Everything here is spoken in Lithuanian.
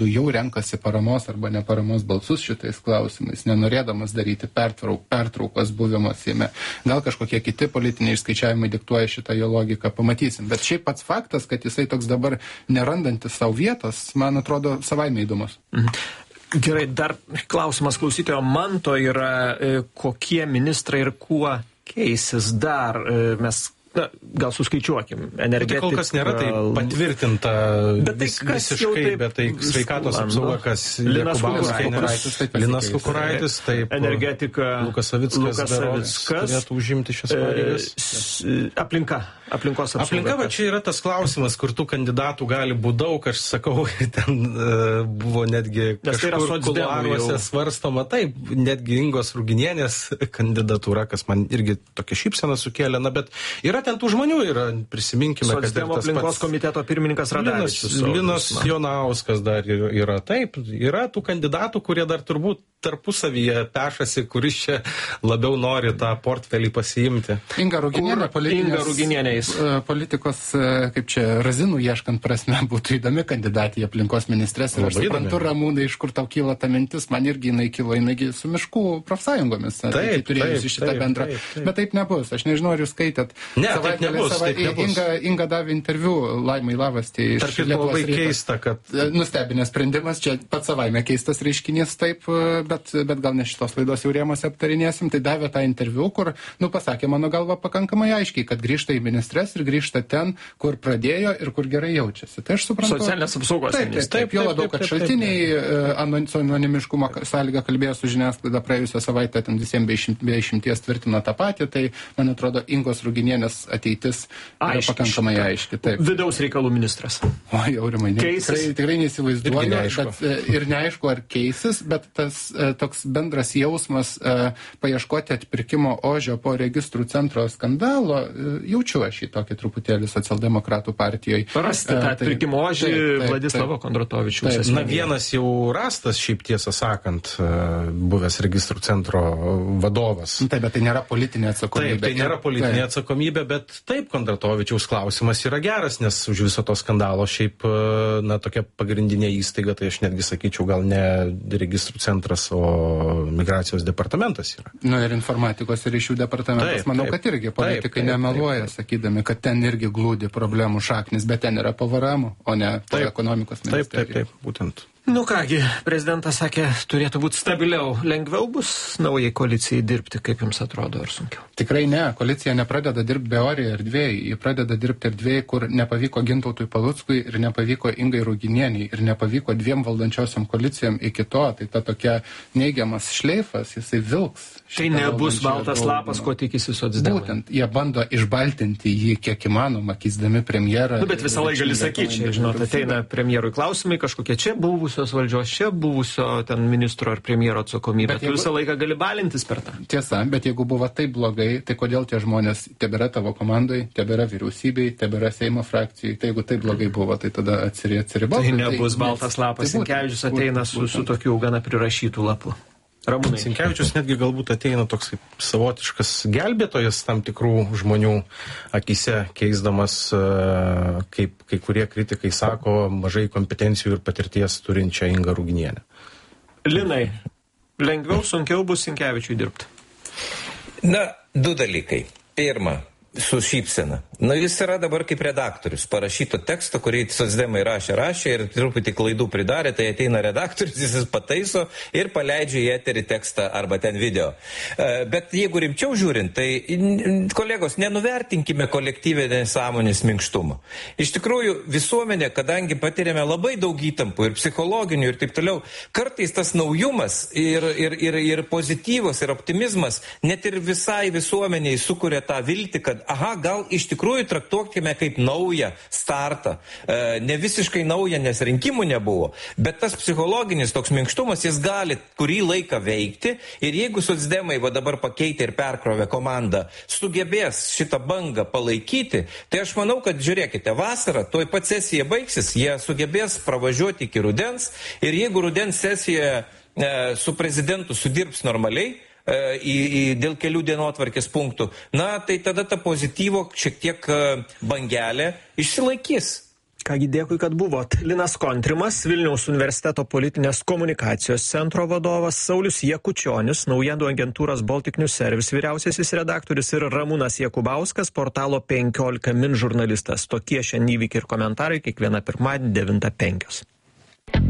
jau renkasi paramos arba neparamos balsus šitais klausimais, nenorėdamas daryti pertraukos buvimo Seime. Gal kažkokie kiti politiniai išskaičiavimai diktuoja šitą jo logiką, pamatysim. Bet šiaip pats faktas, kad jisai toks dabar nerandantis savo vietos, man atrodo savaime įdomus. Gerai, dar klausimas klausytojo Manto yra, kokie ministrai ir kuo keisis dar. Mes gal suskaičiuokim. Energetika. Kol kas nėra tai patvirtinta visiškai, bet tai sveikatos apsauga, kas Linas Kukuraitis, taip, energetika, Lukas Savickas turėtų užimti šias pareigas. Aplinkos apsauga. Aplinka, va čia yra tas klausimas, kur tų kandidatų gali būti daug, aš sakau, ten buvo netgi kažkur kuluaruose svarstoma, taip, netgi Ingos Ruginienės kandidatūra, kas man irgi tokia šypsena sukėlė, bet yra ten tų žmonių, prisiminkime, kad Socdemų aplinkos komiteto pirmininkas Radavičius. Linas Jonauskas dar yra, taip, yra tų kandidatų, kurie dar turbūt tarpusavyje pešasi, kuris čia labiau nori tą portfelį pasiimti. Inga Ruginienė, politikos, kaip čia, razinų ieškant prasme, būtų įdomi kandidatė į aplinkos ministres. Ir aš suprantu, Ramūnai, iš kur tau kyla ta mintis, man irgi jinai kilo, jinai su miškų profsąjungomis. Taip, turėjusi šitą bendrą. Bet taip nebus. Aš nežinau, ar jūs skaitėt. Ne, taip nebus. Inga davė interviu Laimai Lavastei iš Lietuvos labai keista, kad... Nustebinės sprendimas, čia pats savaime keistas reiškinys, taip, bet gal ne šitos laidos jau rėmose aptarinėsim, tai davė tą interviu, kur, pasakė mano galva pakankamai aiškiai, kad grįžta į ministres ir grįžta ten, kur pradėjo ir kur gerai jaučiasi. Tai aš suprantu. Socialinės apsaugos. Taip, jo labiau, kad šaltiniai su anonimiškumo sąlyga kalbėjo su žiniasklaida praėjusią savaitę, ten visiems be išimties tvirtino tą patį, tai man atrodo Ingos Ruginienės ateitis yra pakankamai aiški. Taip. Vidaus reikalų ministras. O, Aurimai, tikrai neįsivaizduoju, ir neaišku, ar keisis, bet tas toks bendras jausmas paieškoti atpirkimo ožio po registrų centro skandalo, jaučiu aš į tokį truputėlį socialdemokratų partijoje. Rasti tą atpirkimo ožį Vladislavo Kondratovičiaus. Na, vienas jau rastas, šiaip tiesą sakant, buvęs registrų centro vadovas. Taip, bet tai nėra politinė atsakomybė. Taip, tai nėra politinė atsakomybė, bet taip, Kondratovičiaus klausimas yra geras, nes už viso to skandalo šiaip, tokia pagrindinė įstaiga, tai aš netgi sakyčiau, gal ne registrų centras, o migracijos departamentas yra. Ir informatikos ir ryšių departamentas, manau, kad irgi politikai nemeluoja, sakydami, kad ten irgi glūdi problemų šaknis, bet ten yra PVRM, o ne ekonomikos ministerija. Taip, būtent. Kągi, prezidentas sakė, turėtų būti stabiliau. Lengviau bus naujai koalicijai dirbti, kaip jums atrodo, ar sunkiau? Tikrai ne. Koalicija nepradeda dirbti beorėje erdvėje. Ji pradeda dirbti erdvėje, kur nepavyko Gintautui Paluckui ir nepavyko Ingai Ruginieniai ir nepavyko dviem valdančiosiam koalicijom iki to. Tai ta tokia neigiamas šleifas, jisai vilks. Tai nebus baltas lapas, ko tikisi socdemai. Būtent, jie bando išbaltinti jį kiek įmanoma, keisdami premjerą. Bet visą laiką gali sakyti, žinot, ateina premjerui klausimai, kažkokie čia buvusios valdžios, čia buvusio ten ministro ar premjero atsakomybė. Tu visą laiką gali balintis per tą. Tiesa, bet jeigu buvo taip blogai, tai kodėl tie žmonės tebėra tavo komandai, tebėra vyriausybei, tebėra Seimo frakcijai. Tai jeigu taip blogai buvo, tai tada atsiribok. Tai nebus baltas lapas. Sinkevičius ateina su tokiu gana prirašytų lapu. Ramūnai. Sinkevičius netgi galbūt ateina toks savotiškas gelbėtojas tam tikrų žmonių akise, keisdamas, kaip kai kurie kritikai sako, mažai kompetencijų ir patirties turinčią Ingą Ruginienę. Linai, lengviau, sunkiau bus Sinkevičiui dirbti? Du dalykai. Pirma, su šypsena. Jis yra dabar kaip redaktorius. Parašyto teksto, kurį socdemai rašė ir truputį klaidų pridarė, tai ateina redaktorius, jis pataiso ir paleidžia į eterį tekstą arba ten video. Bet jeigu rimčiau žiūrint, tai kolegos, nenuvertinkime kolektyvinės sąmonės minkštumą. Iš tikrųjų, visuomenė, kadangi patiriame labai daug įtampų ir psichologinių ir taip toliau, kartais tas naujumas ir pozityvas ir optimizmas net ir visai visuomeniai sukuria tą viltį, kad gal iš tikrųjų traktuokime kaip naują startą. Ne visiškai naują, nes rinkimų nebuvo, bet tas psichologinis toks minkštumas, jis gali kurį laiką veikti ir jeigu socdemai dabar pakeitė ir perkrovė komandą, sugebės šitą bangą palaikyti, tai aš manau, kad žiūrėkite, vasarą, tuoj pat sesija baigsis, jie sugebės pravažiuoti iki rudens ir jeigu rudens sesijoje su prezidentu sudirbs normaliai, dėl kelių dienotvarkės punktų, tai tada ta pozityvo šiek tiek bangelė išsilaikys. Kągi, dėkui, kad buvot. Linas Kontrimas, Vilniaus universiteto politinės komunikacijos centro vadovas, Saulius Jakučionis, naujienų agentūros Baltic News Service vyriausiasis redaktorius ir Ramūnas Jakubauskas, portalo 15 min žurnalistas. Tokie šiandien įvykiai ir komentarai kiekvieną pirmadienį 9:05.